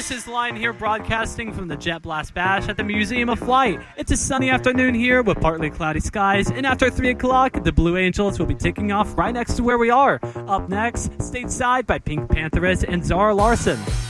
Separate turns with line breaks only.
This is Lion here broadcasting from the Jet Blast Bash at the Museum of Flight. It's a sunny afternoon here with partly cloudy skies, and after 3 o'clock, the Blue Angels will be taking off right next to where we are. Up next, Stateside by Pink Pantheress and Zara Larson.